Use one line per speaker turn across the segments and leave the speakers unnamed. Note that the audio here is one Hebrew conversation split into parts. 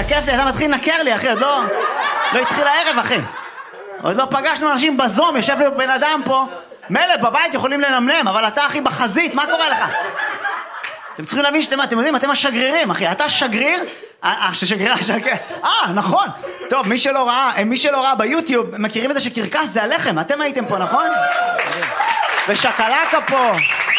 כיף לי, אתה מתחיל לנקר לי, אחי, עוד לא התחיל הערב, אחי. עוד לא פגשנו אנשים בזום, יושב לי בן אדם פה. מלא, בבית יכולים לנמנם, אבל אתה, אחי, בחזית, מה קורה לך? אתם צריכים להבין שאתם יודעים, אתם השגרירים, אחי. אתה שגריר? שגריר. נכון. טוב, מי שלא ראה ביוטיוב, מכירים את זה שקרקס זה הלחם. אתם הייתם פה, נכון? ושקלקה פה.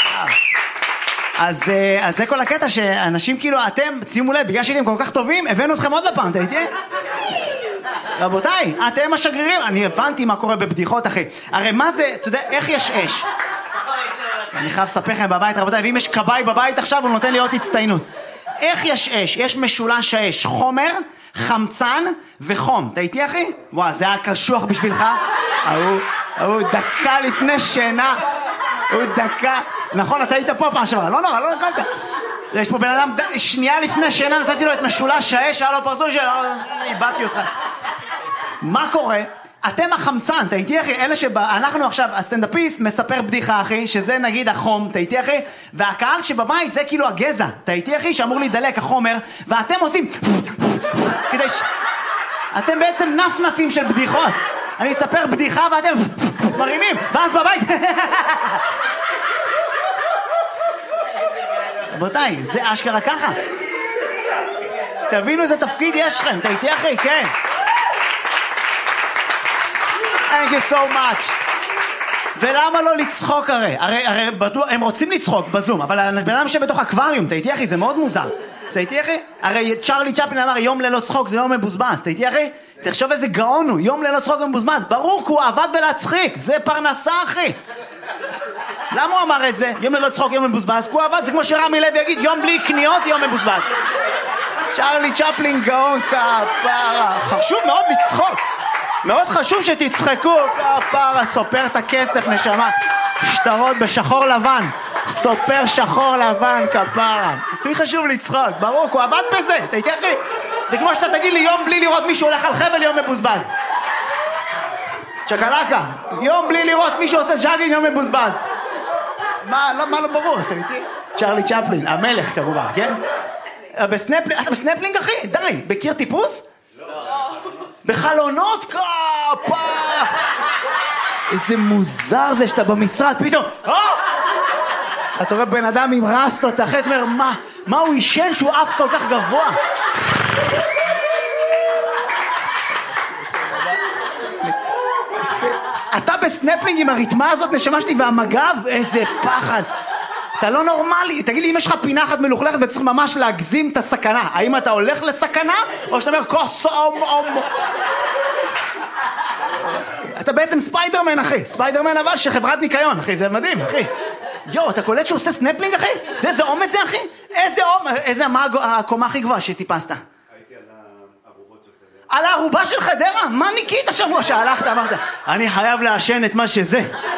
אז זה כל הקטע שאנשים כאילו, אתם, שימו לב, בגלל שהייתם כל כך טובים, הבאנו אתכם עוד לפעם, אתה איתי? רבותיי, אתם השגרירים. אני הבנתי מה קורה בבדיחות, אחי. הרי מה זה, אתה יודע, איך יש אש? אני חייב לספר לכם בבית, רבותיי, ואם יש קבאי בבית עכשיו, הוא נותן לי עוד הצטיינות. איך יש אש? יש משולש האש, חומר, חמצן וחום. אתה איתי, אחי? וואו, זה היה קשוח בשבילך. הוא דקה לפני שינה. הוא דקה. נכון, אתה היית פה פעם שבוע. לא נורא, לא נקלת. יש פה בן אדם, שנייה לפני שינה, נתתי לו את משולש האש, היה לו פרצוף איבדתי אותך. מה קורה? אתם החמצן, אתה איתי, אחי? אנחנו עכשיו, הסטנדאפיסט מספר בדיחה, אחי, שזה נגיד החום, אתה איתי, אחי? והקהל שבבית זה כאילו הגזע, אתה איתי, אחי? שאמור להידלק החומר, ואתם עושים כדי אתם בעצם נפנפים של בדיחות. אני אספר בדיחה ואתם מרימים, ואז בבית רבותיי, זה אשכרה ככה. תבינו איזה תפקיד יש לכם, אתה איתי, אחי? כן. Thank you so much. ולמה לא לצחוק הרי? הרי הם רוצים לצחוק בזום, אבל הבן אדם שבתוך אקווריום, אתה איתי, אחי? זה מאוד מוזר. אתה איתי, אחי? הרי צ'רלי צ'פלין אמר, יום ללא צחוק זה יום מבוזבז. אתה איתי, אחי? תחשוב איזה גאון הוא, יום ללא צחוק מבוזבז. ברור, כי הוא עבד בלהצחיק, זה פרנסה, אחי. למה הוא אמר את זה? יום ללא צחוק, יום מבוזבז. כי הוא עבד, זה כמו שרמי לוי יגיד, יום בלי קניות, יום מבוזבז. צ'רלי צ'פלין גאון כפרה. חשוב מאוד לצחוק. מאוד חשוב שתצחקו, כפרה, סופר את הכסף, נשמה. שטרות בשחור לבן. סופר שחור לבן, כפרה. הכי חשוב לצחוק, ברור, הוא עבד בזה. אתה איתי, אחי? זה כמו שאתה תגיד לי יום בלי לראות מישהו הולך על חבל, יום מבוזבז. צ'קלקה, יום בלי לראות מישהו עושה ג'אגינג, יום מבוזבז. מה לא ברור, אתה איתי? צ'רלי צ'פלין, המלך כמובן, כן? אתה בסנפלינג, אחי? די, בקיר טיפוס? בחלונות, כפרה. איזה מוזר זה שאתה במשרד, פתאום, אתה רואה בן אדם עם רסטות, אחרי אתה אומר, מה הוא ישן שהוא אף כל כך גבוה? אתה בסנפלינג עם הריתמה הזאת, נשמה שלי, והמגב, איזה פחד. אתה לא נורמלי. תגיד לי, אם יש לך פינה אחת מלוכלכת וצריך ממש להגזים את הסכנה, האם אתה הולך לסכנה, או שאתה אומר, כוס, אתה בעצם ספיידרמן, אחי. ספיידרמן אבל שחברת ניקיון, אחי. זה מדהים, אחי. יו, אתה קולט שהוא עושה סנפלינג, אחי? איזה אומץ זה, אחי? איזה מה הקומה הכי גבוהה שטיפסת?
הייתי על הערובות של חדרה.
על הערובה של חדרה? מה ניקית שבוע שהלכת? אמרת, אני חייב לעשן את מה שזה.